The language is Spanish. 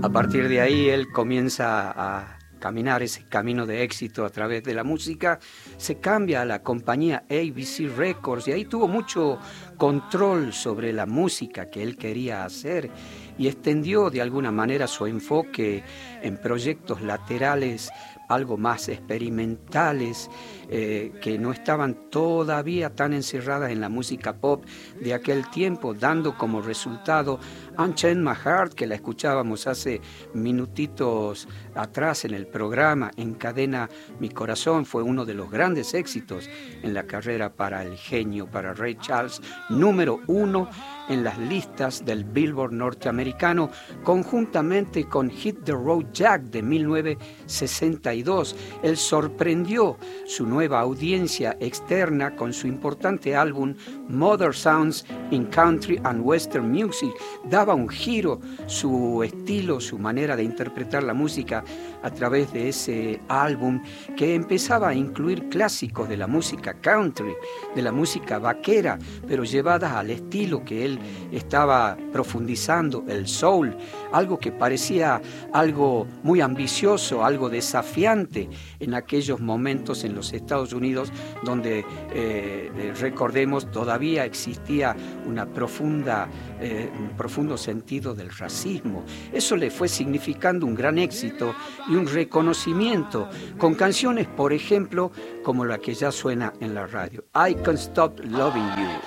A partir de ahí él comienza a caminar ese camino de éxito a través de la música, se cambia a la compañía ABC Records y ahí tuvo mucho control sobre la música que él quería hacer y extendió de alguna manera su enfoque en proyectos laterales algo más experimentales, que no estaban todavía tan encerradas en la música pop de aquel tiempo, dando como resultado Unchained My Heart, que la escuchábamos hace minutitos atrás en el programa, Encadena Mi Corazón, fue uno de los grandes éxitos en la carrera para el genio, para Ray Charles, número 1 en las listas del Billboard norteamericano, conjuntamente con Hit the Road Jack de 1962. Él sorprendió su nueva audiencia externa con su importante álbum Modern Sounds in Country and Western Music. Daba un giro su estilo, su manera de interpretar la música a través de ese álbum que empezaba a incluir clásicos de la música country, de la música vaquera, pero llevadas al estilo que él estaba profundizando, el soul, algo que parecía algo muy ambicioso, algo desafiante en aquellos momentos en los Estados Unidos donde, recordemos, todavía existía un profundo sentido del racismo. Eso le fue significando un gran éxito y un reconocimiento con canciones, por ejemplo, como la que ya suena en la radio, I Can't Stop Loving You.